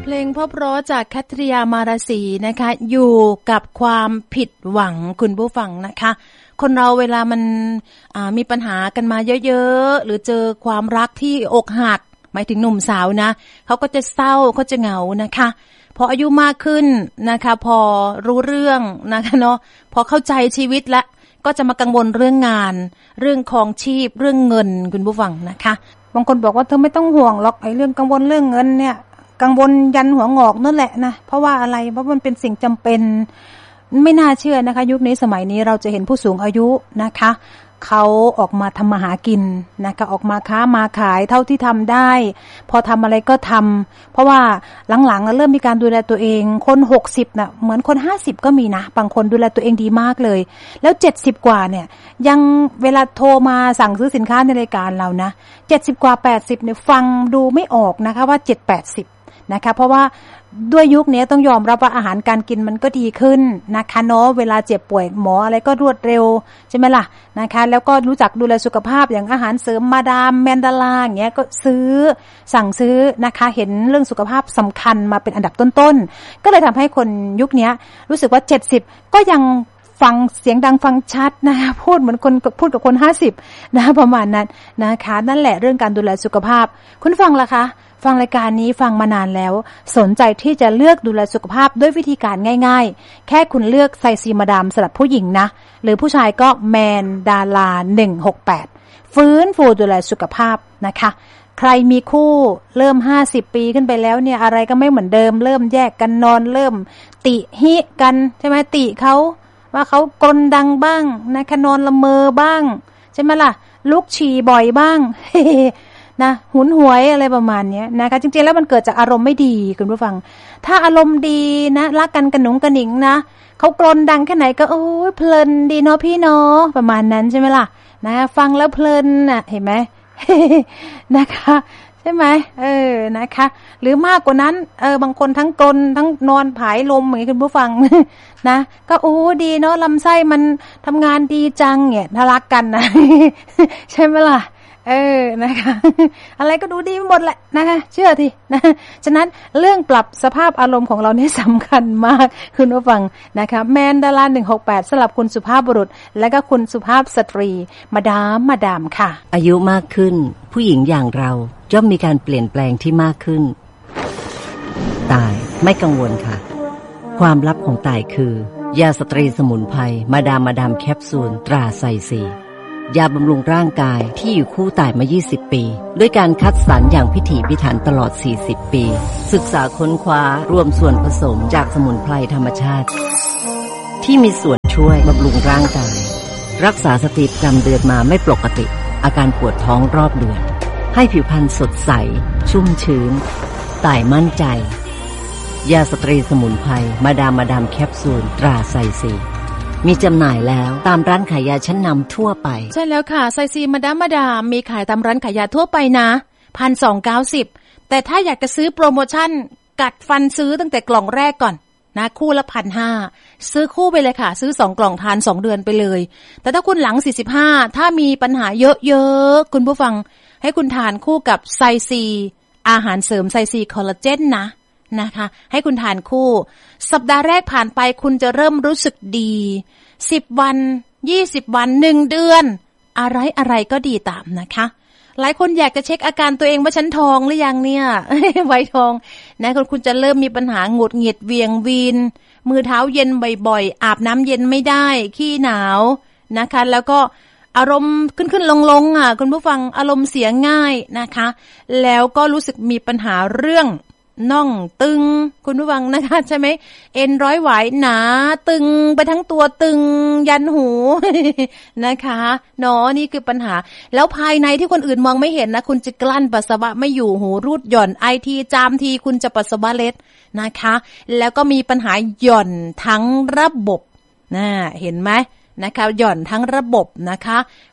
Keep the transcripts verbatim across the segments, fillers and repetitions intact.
เพลงเพราะๆจากคัตริยามาราศีนะคะอยู่กับความผิดหวังคุณผู้ฟังนะคะคนเราเวลามันมีปัญหากันมาเยอะๆหรือเจอความรักที่อกหักหมายถึงหนุ่มสาวนะเขาก็จะเศร้าเขาจะเหงานะคะพออายุมากขึ้นนะคะพอรู้เรื่องนะคะเนาะพอเข้าใจชีวิตละก็จะมากังวลเรื่องงานเรื่องครองชีพเรื่องเงินคุณผู้ฟังนะคะบางคนบอกว่าเธอไม่ต้องห่วงหรอกไอ้เรื่องกังวลเรื่องเงินเนี่ยกังวลยันหัวงอกนั่นแหละนะเพราะว่าอะไรเพราะมันเป็นสิ่งจำเป็นไม่น่าเชื่อนะคะยุคนี้สมัยนี้เราจะเห็นผู้สูงอายุนะคะเขาออกมาทำมาหากินนะคะออกมาค้ามาขายเท่าที่ทำได้พอทำอะไรก็ทำเพราะว่าหลังๆเริ่มมีการดูแลตัวเองคนหกสิบน่ะเหมือนคนห้าสิบก็มีนะบางคนดูแลตัวเองดีมากเลยแล้วเจ็ดสิบกว่าเนี่ยยังเวลาโทรมาสั่งซื้อสินค้าในรายการเรานะเจ็ดสิบกว่าแปดสิบเนี่ยฟังดูไม่ออกนะคะว่าเจ็ด แปดสิบนะคะเพราะว่าด้วยยุคนี้ต้องยอมรับว่าอาหารการกินมันก็ดีขึ้นนะคะเนาะเวลาเจ็บป่วยหมออะไรก็รวดเร็วใช่ไหมล่ะนะคะแล้วก็รู้จักดูแลสุขภาพอย่างอาหารเสริมมาดามแมนดาลาอย่างเงี้ยก็ซื้อสั่งซื้อนะคะเห็นเรื่องสุขภาพสำคัญมาเป็นอันดับต้นๆก็เลยทำให้คนยุคนี้รู้สึกว่าเจ็ดสิบก็ยังฟังเสียงดังฟังชัดนะคะพูดเหมือนคนพูดกับคนห้าสิบนะประมาณนั้นนะคะนั่นแหละเรื่องการดูแลสุขภาพคุณฟังล่ะคะฟังรายการนี้ฟังมานานแล้วสนใจที่จะเลือกดูแลสุขภาพด้วยวิธีการง่ายๆแค่คุณเลือกไซซีมาดามสำหรับผู้หญิงนะหรือผู้ชายก็แมนดาลาหนึ่งหกแปดฟื้นฟูดูแลสุขภาพนะคะใครมีคู่เริ่มห้าสิบปีขึ้นไปแล้วเนี่ยอะไรก็ไม่เหมือนเดิมเริ่มแยกกันนอนเริ่มติหิกันใช่ไหมติเขาว่าเขากรนดังบ้างนะคะนอนละเมอบ้างใช่ไหมล่ะลุกฉี่บ่อยบ้าง นะหุนหวยอะไรประมาณนี้นะคะจริงๆแล้วมันเกิดจากอารมณ์ไม่ดีคุณผู้ฟังถ้าอารมณ์ดีนะรักกันกระหนุงกระหนิงนะเขากรนดังแค่ไหนก็โอ้ยเพลินดีเนาะพี่เนาะประมาณนั้นใช่ไหมล่ะนะฟังแล้วเพลินน่ะเห็นไหม นะคะใช่ไหมเออนะคะหรือมากกว่านั้นเออบางคนทั้งกรนทั้งนอนผายลมอย่างนี้คุณผู้ฟัง นะก็โอ้ดีเนาะลำไส้มันทำงานดีจังเนี่ยถ้ารักกันนะ ใช่ไหมล่ะเออนะคะอะไรก็ดูดีหมดแหละนะคะเชื่อทีนะฉะนั้นเรื่องปรับสภาพอารมณ์ของเรานี่สำคัญมากคุณผู้ฟังนะคะแมนดาราหนึ่งหกแปดสำหรับคุณสุภาพบุรุษและก็คุณสุภาพสตรีมาดามมาดามค่ะอายุมากขึ้นผู้หญิงอย่างเราย่อมมีการเปลี่ยนแปลงที่มากขึ้นตายไม่กังวลค่ะความลับของตายคือยาสตรีสมุนไพรมาดามมาดามแคปซูลตราไซซียาบำรุงร่างกายที่อยู่คู่ตายมายี่สิบปีด้วยการคัดสรรอย่างพิถีพิถันตลอดสี่สิบปีศึกษาค้นคว้ารวมส่วนผสมจากสมุนไพรธรรมชาติที่มีส่วนช่วยบำรุงร่างกายรักษาสติประจำเดือนมาไม่ปกติอาการปวดท้องรอบเดือนให้ผิวพรรณสดใสชุ่มชื้นตายมั่นใจยาสตรีสมุนไพรมาดามมาดามแคปซูลตราไซซีมีจำหน่ายแล้วตามร้านขายยาชั้นนำทั่วไปใช่แล้วค่ะไซซีมาดามมาดามมีขายตามร้านขายยาทั่วไปนะ หนึ่งพันสองร้อยเก้าสิบ แต่ถ้าอยากจะซื้อโปรโมชั่นกัดฟันซื้อตั้งแต่กล่องแรกก่อนนะคู่ละ หนึ่งพันห้าร้อย ซื้อคู่ไปเลยค่ะซื้อสองกล่องทานสองเดือนไปเลยแต่ถ้าคุณหลังสี่สิบห้าถ้ามีปัญหาเยอะๆคุณผู้ฟังให้คุณทานคู่กับไซซีอาหารเสริมไซซีคอลลาเจนนะนะคะให้คุณทานคู่สัปดาห์แรกผ่านไปคุณจะเริ่มรู้สึกดีสิบวันยี่สิบวันหนึ่งเดือนอะไรอะไรก็ดีตามนะคะหลายคนอยากจะเช็คอาการตัวเองว่าฉันท้องหรือยังเนี่ย ไวท้องนะคุณคุณจะเริ่มมีปัญหาหงุดหงิดเวียงวีนมือเท้าเย็นบ่อยๆอาบน้ำเย็นไม่ได้ขี้หนาวนะคะแล้วก็อารมณ์ขึ้นๆลงๆอ่ะคุณผู้ฟังอารมณ์เสียง่ายนะคะแล้วก็รู้สึกมีปัญหาเรื่องน่องตึงคุณผู้ฟังนะคะใช่ไหมเอ็นร้อยหวายหนาตึงไปทั้งตัวตึงยันหู นะคะเนาะนี่คือปัญหาแล้วภายในที่คนอื่นมองไม่เห็นนะคุณจะกลั้นปัสสาวะไม่อยู่หูรูดหย่อนไอทีจามทีคุณจะปัสสาวะเล็ดนะคะแล้วก็มีปัญหาหย่อนทั้งระบบนะเห็นไหมนะคะหย่อนทั้งระบบนะคะ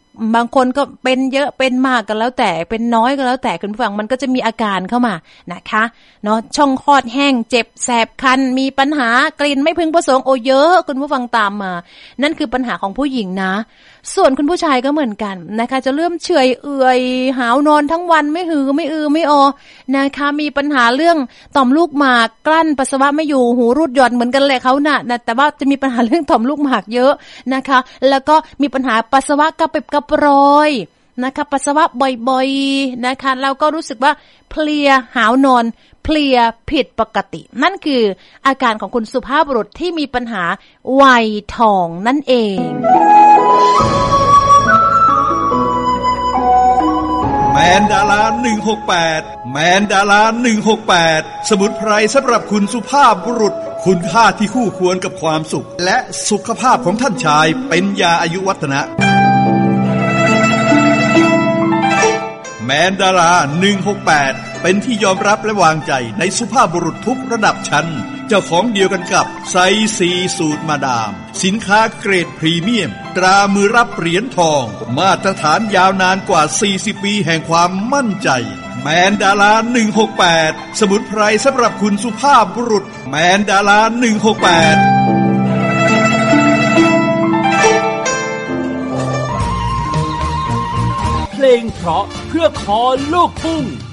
บางคนก็เป็นเยอะเป็นมากก็แล้วแต่เป็นน้อยก็แล้วแต่คุณผู้ฟังมันก็จะมีอาการเข้ามานะคะเนาะช่องคลอดแห้งเจ็บแสบคันมีปัญหากลิ่นไม่พึงประสงค์โอเยอะคุณผู้ฟังตามมานั่นคือปัญหาของผู้หญิงนะส่วนคุณผู้ชายก็เหมือนกันนะคะจะเริ่มเฉยเอื่อยหาวนอนทั้งวันไม่หือไม่อือไม่ออนะคะมีปัญหาเรื่องต่อมลูกหมากกลั้นปัสสาวะไม่อยู่หูรูดหย่อนเหมือนกันแหละเขาน่ะแต่ว่าจะมีปัญหาเรื่องต่อมลูกหมากเยอะนะคะแล้วก็มีปัญหาปัสสาวะกระปิบกระปรอยนะคะปัสสาวะบ่อยๆนะคะแล้วก็รู้สึกว่าเพลียหาวนอนเพลียผิดปกตินั่นคืออาการของคุณสุภาพบุรุษที่มีปัญหาวัยทองนั่นเองแมนดาราหนึ่งหกแปดแมนดาราหนึ่งหกแปดสมุนไพรสำหรับคุณสุภาพบุรุษคุณค่าที่คู่ควรกับความสุขและสุขภาพของท่านชายเป็นยาอายุวัฒนะแมนดาราหนึ่งหกแปดเป็นที่ยอมรับและวางใจในสุภาพบุรุษทุกระดับชั้นเจ้าของเดียวกันกับไซซีสูตรมาดามสินค้าเกรดพรีเมียมตรามือรับเหรียญทองมาตรฐานยาวนานกว่าสี่สิบปีแห่งความมั่นใจแมนดาราหนึ่งหกแปดสมุนไพรสำหรับคุณสุภาพบุรุษแมนดาราหนึ่งหกแปดเพลงเพราะเพื่อคอลูกทุ่ง